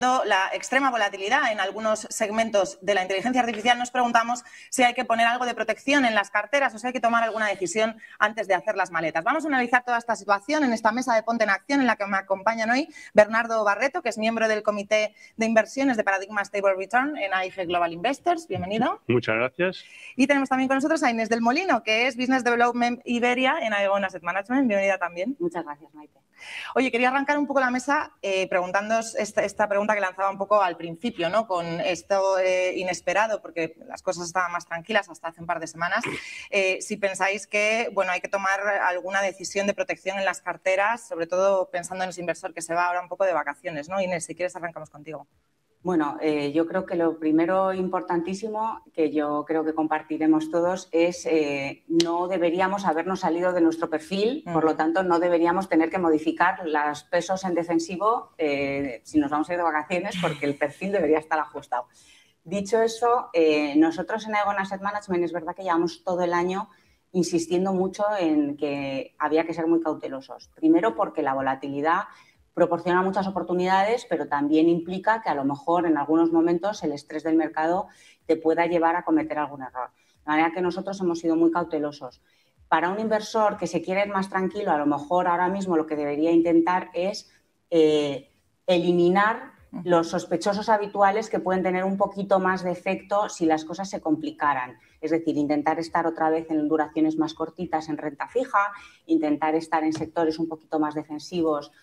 la extrema volatilidad en algunos segmentos de la inteligencia artificial, nos preguntamos si hay que poner algo de protección en las carteras o si hay que tomar alguna decisión antes de hacer las maletas. Vamos a analizar toda esta situación en esta mesa de Ponte en Acción en la que me acompañan hoy Bernardo Barreto, que es miembro del Comité de Inversiones de Paradigma Stable Return en AIG Global Investors. Bienvenido. Muchas gracias. Y tenemos también con nosotros a Inés del Molino, que es Business Development Iberia en Aegon Asset Management. Bienvenida también. Muchas gracias, Maite. Oye, quería arrancar un poco la mesa preguntándoos esta pregunta que lanzaba un poco al principio, ¿no? Con esto inesperado, porque las cosas estaban más tranquilas hasta hace un par de semanas. Si pensáis que, bueno, hay que tomar alguna decisión de protección en las carteras, sobre todo pensando en ese inversor que se va ahora un poco de vacaciones, ¿no? Inés, si quieres arrancamos contigo. Bueno, yo creo que lo primero importantísimo, que yo creo que compartiremos todos, es no deberíamos habernos salido de nuestro perfil, por lo tanto no deberíamos tener que modificar los pesos en defensivo si nos vamos a ir de vacaciones, porque el perfil debería estar ajustado. Dicho eso, nosotros en Aegon Asset Management es verdad que llevamos todo el año insistiendo mucho en que había que ser muy cautelosos. Primero porque la volatilidad proporciona muchas oportunidades, pero también implica que a lo mejor en algunos momentos el estrés del mercado te pueda llevar a cometer algún error. De manera que nosotros hemos sido muy cautelosos. Para un inversor que se quiere ir más tranquilo, a lo mejor ahora mismo lo que debería intentar es eliminar los sospechosos habituales que pueden tener un poquito más de efecto si las cosas se complicaran. Es decir, intentar estar otra vez en duraciones más cortitas en renta fija, intentar estar en sectores un poquito más defensivos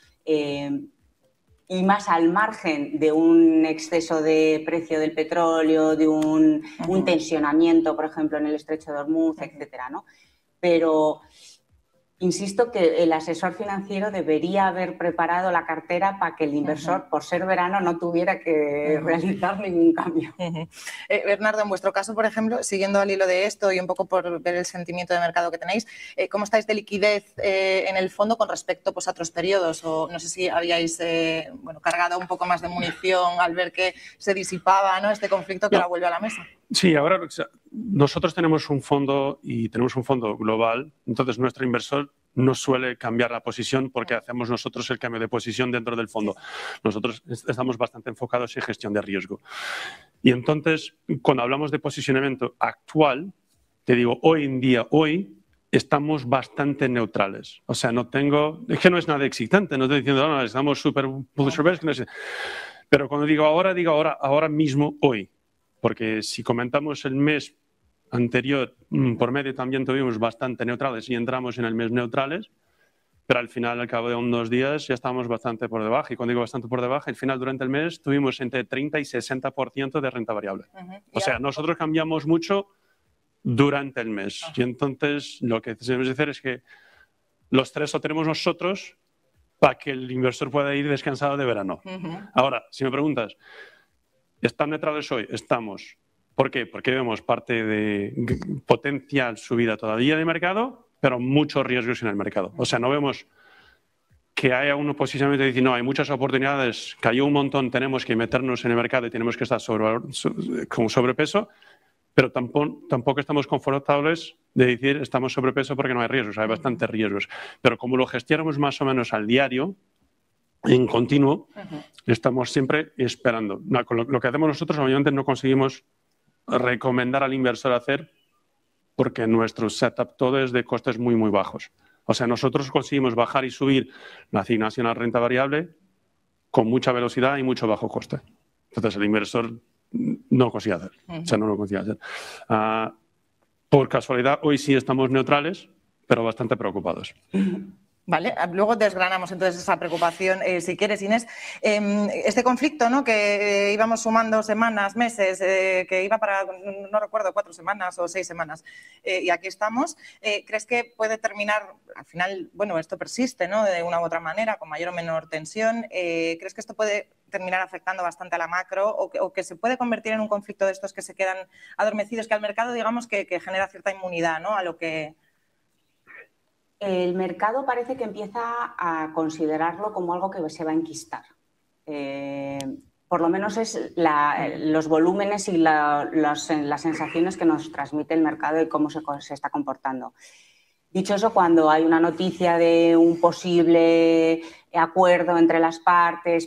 y más al margen de un exceso de precio del petróleo, de un tensionamiento, por ejemplo, en el estrecho de Hormuz, etcétera, ¿no? Pero insisto que el asesor financiero debería haber preparado la cartera para que el inversor, por ser verano, no tuviera que realizar ningún cambio. Bernardo, en vuestro caso, por ejemplo, siguiendo al hilo de esto y un poco por ver el sentimiento de mercado que tenéis, ¿cómo estáis de liquidez en el fondo con respecto pues, a otros periodos? O no sé si habíais cargado un poco más de munición al ver que se disipaba, ¿no? Este conflicto que ahora vuelve a la mesa. Sí, ahora nosotros tenemos un fondo y tenemos un fondo global, entonces nuestro inversor no suele cambiar la posición porque hacemos nosotros el cambio de posición dentro del fondo. Nosotros estamos bastante enfocados en gestión de riesgo. Y entonces, cuando hablamos de posicionamiento actual, te digo, hoy en día, estamos bastante neutrales. O sea, es que no es nada excitante, no estoy diciendo, no, estamos súper bullish, no sé. Pero cuando digo ahora mismo, hoy. Porque si comentamos el mes anterior, por medio también tuvimos bastante neutrales y entramos en el mes neutrales, pero al final, al cabo de unos días, ya estábamos bastante por debajo. Y cuando digo bastante por debajo, al final, durante el mes, tuvimos entre 30 y 60% de renta variable. O sea, nosotros cambiamos mucho durante el mes. Y entonces, lo que debemos hacer es que los tres lo tenemos nosotros para que el inversor pueda ir descansado de verano. Ahora, si me preguntas, ¿están neutrales hoy? Estamos. ¿Por qué? Porque vemos parte de potencial subida todavía de mercado, pero muchos riesgos en el mercado. O sea, no vemos que haya un posicionamiento de decir, no, hay muchas oportunidades, cayó un montón, tenemos que meternos en el mercado y tenemos que estar con sobrepeso, pero tampoco estamos confortables de decir estamos sobrepeso porque no hay riesgos, hay bastantes riesgos. Pero como lo gestionamos más o menos al diario, en continuo, estamos siempre esperando. Lo que hacemos nosotros, obviamente, no conseguimos recomendar al inversor hacer porque nuestro setup todo es de costes muy, muy bajos. O sea, nosotros conseguimos bajar y subir la asignación a renta variable con mucha velocidad y mucho bajo coste. Entonces, el inversor no consigue hacer. O sea, no lo consigue hacer. Por casualidad, hoy sí estamos neutrales, pero bastante preocupados. Vale, luego desgranamos entonces esa preocupación, si quieres, Inés. Este conflicto, ¿no? Que íbamos sumando semanas, meses, que iba para, no recuerdo, 4 semanas o 6 semanas, y aquí estamos. ¿Crees que puede terminar, al final, bueno, esto persiste, ¿no? De una u otra manera, con mayor o menor tensión? ¿Crees que esto puede terminar afectando bastante a la macro o que se puede convertir en un conflicto de estos que se quedan adormecidos, que al mercado, digamos, que genera cierta inmunidad, ¿no? A lo que... El mercado parece que empieza a considerarlo como algo que se va a enquistar. Por lo menos es los volúmenes y las sensaciones que nos transmite el mercado y cómo se está comportando. Dicho eso, cuando hay una noticia de un posible acuerdo entre las partes